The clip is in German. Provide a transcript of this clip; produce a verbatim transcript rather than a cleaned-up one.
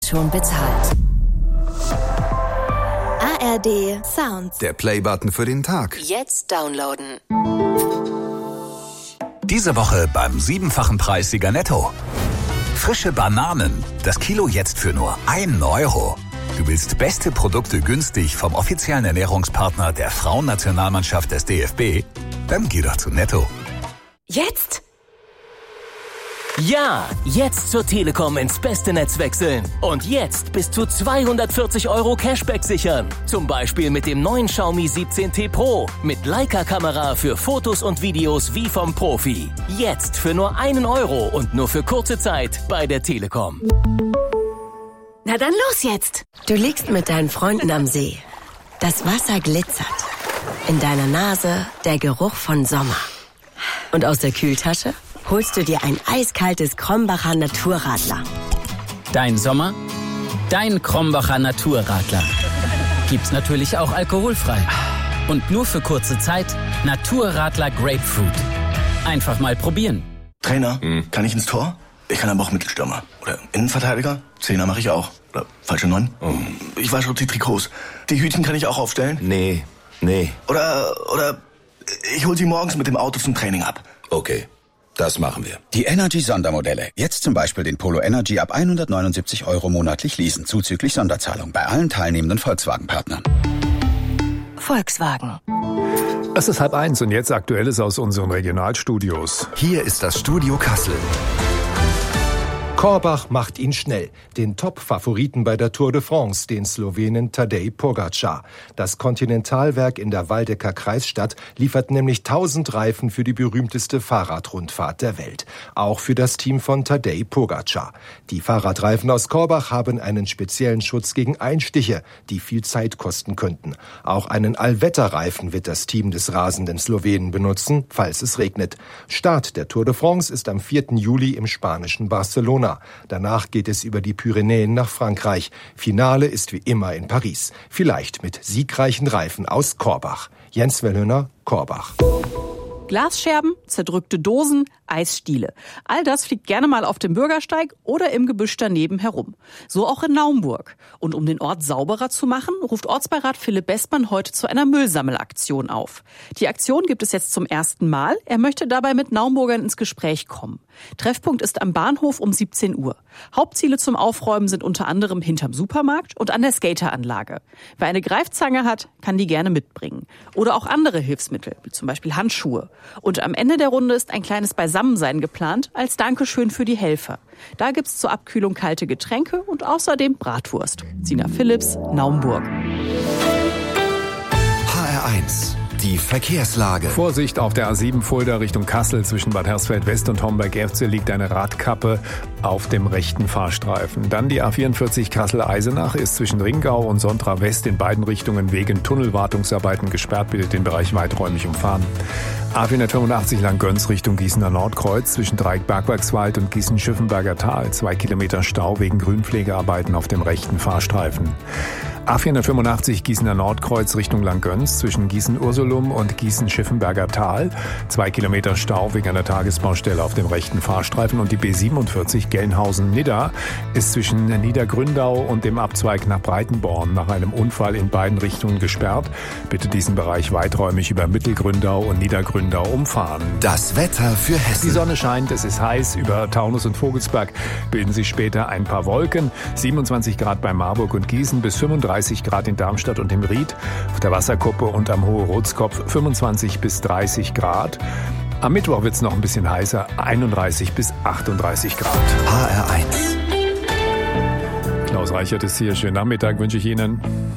schon bezahlt. A R D Sounds. Der Playbutton für den Tag. Jetzt downloaden. Diese Woche beim siebenfachen Preissieger Netto. Frische Bananen. Das Kilo jetzt für nur einen Euro. Du willst beste Produkte günstig vom offiziellen Ernährungspartner der Frauennationalmannschaft des D F B? Dann geh doch zu Netto. Jetzt? Ja, jetzt zur Telekom ins beste Netz wechseln. Und jetzt bis zu zweihundertvierzig Euro Cashback sichern. Zum Beispiel mit dem neuen Xiaomi siebzehn T Pro. Mit Leica-Kamera für Fotos und Videos wie vom Profi. Jetzt für nur einen Euro und nur für kurze Zeit bei der Telekom. Na dann los jetzt. Du liegst mit deinen Freunden am See. Das Wasser glitzert. In deiner Nase der Geruch von Sommer. Und aus der Kühltasche holst du dir ein eiskaltes Krombacher Naturradler. Dein Sommer, dein Krombacher Naturradler. Gibt's natürlich auch alkoholfrei. Und nur für kurze Zeit Naturradler Grapefruit. Einfach mal probieren. Trainer, hm. kann ich ins Tor? Ich kann aber auch Mittelstürmer. Oder Innenverteidiger? Zehner mache ich auch. Oder falsche Neun? Oh. Ich wasche die Trikots. Die Hütchen kann ich auch aufstellen? Nee, nee. Oder, oder ich hol sie morgens mit dem Auto zum Training ab. Okay, das machen wir. Die Energy-Sondermodelle. Jetzt zum Beispiel den Polo Energy ab hundertneunundsiebzig Euro monatlich leasen, zuzüglich Sonderzahlung bei allen teilnehmenden Volkswagen-Partnern. Volkswagen. Es ist halb eins und jetzt Aktuelles aus unseren Regionalstudios. Hier ist das Studio Kassel. Korbach macht ihn schnell. Den Top-Favoriten bei der Tour de France, den Slowenen Tadej Pogačar. Das Kontinentalwerk in der Waldecker Kreisstadt liefert nämlich tausend Reifen für die berühmteste Fahrradrundfahrt der Welt. Auch für das Team von Tadej Pogačar. Die Fahrradreifen aus Korbach haben einen speziellen Schutz gegen Einstiche, die viel Zeit kosten könnten. Auch einen Allwetterreifen wird das Team des rasenden Slowenen benutzen, falls es regnet. Start der Tour de France ist am vierten Juli im spanischen Barcelona. Danach geht es über die Pyrenäen nach Frankreich. Finale ist wie immer in Paris. Vielleicht mit siegreichen Reifen aus Korbach. Jens Wellhöner, Korbach. Glasscherben, zerdrückte Dosen, Eisstiele. All das fliegt gerne mal auf dem Bürgersteig oder im Gebüsch daneben herum. So auch in Naumburg. Und um den Ort sauberer zu machen, ruft Ortsbeirat Philipp Bestmann heute zu einer Müllsammelaktion auf. Die Aktion gibt es jetzt zum ersten Mal. Er möchte dabei mit Naumburgern ins Gespräch kommen. Treffpunkt ist am Bahnhof um siebzehn Uhr. Hauptziele zum Aufräumen sind unter anderem hinterm Supermarkt und an der Skateranlage. Wer eine Greifzange hat, kann die gerne mitbringen. Oder auch andere Hilfsmittel, wie zum Beispiel Handschuhe. Und am Ende der Runde ist ein kleines Beisammensein geplant, als Dankeschön für die Helfer. Da gibt's zur Abkühlung kalte Getränke und außerdem Bratwurst. Sina Philipps, Naumburg. H R eins. Die Verkehrslage. Vorsicht auf der A sieben Fulda Richtung Kassel zwischen Bad Hersfeld West und Homberg-Efze liegt eine Radkappe auf dem rechten Fahrstreifen. Dann die A vierundvierzig Kassel-Eisenach ist zwischen Ringau und Sontra West in beiden Richtungen wegen Tunnelwartungsarbeiten gesperrt. Bitte den Bereich weiträumig umfahren. A vierhundertfünfundachtzig Langgöns Richtung Gießener Nordkreuz zwischen Dreieck-Bergwerkswald und Gießen-Schiffenberger Tal. Zwei Kilometer Stau wegen Grünpflegearbeiten auf dem rechten Fahrstreifen. A vierhundertfünfundachtzig Gießener Nordkreuz Richtung Langgöns zwischen Gießen-Ursulum und Gießen-Schiffenberger Tal. Zwei Kilometer Stau wegen einer Tagesbaustelle auf dem rechten Fahrstreifen. Und die B siebenundvierzig Gelnhausen-Nidda ist zwischen Niedergründau und dem Abzweig nach Breitenborn nach einem Unfall in beiden Richtungen gesperrt. Bitte diesen Bereich weiträumig über Mittelgründau und Niedergründau umfahren. Das Wetter für Hessen. Die Sonne scheint, es ist heiß. Über Taunus und Vogelsberg bilden sich später ein paar Wolken. siebenundzwanzig Grad bei Marburg und Gießen bis fünfunddreißig Grad in Darmstadt und im Ried. Auf der Wasserkuppe und am Hohe Rotskopf fünfundzwanzig bis dreißig Grad. Am Mittwoch wird es noch ein bisschen heißer, einunddreißig bis achtunddreißig Grad. H R eins. Klaus Reichert ist hier. Schönen Nachmittag wünsche ich Ihnen.